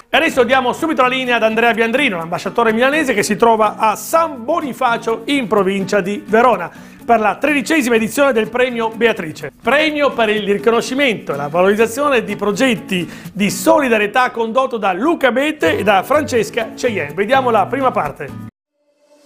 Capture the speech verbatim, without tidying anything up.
E adesso diamo subito la linea ad Andrea Biandrino, l'ambasciatore milanese che si trova a San Bonifacio in provincia di Verona per la tredicesima edizione del premio Beatrice. Premio per il riconoscimento e la valorizzazione di progetti di solidarietà condotto da Luca Bette e da Francesca Cheyenne. Vediamo la prima parte.